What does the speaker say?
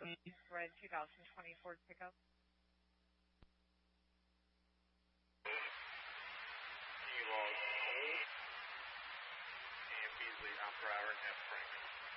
red 2020 Ford pickup. Log Old and Beasley, Opera Hour, and F. Frank.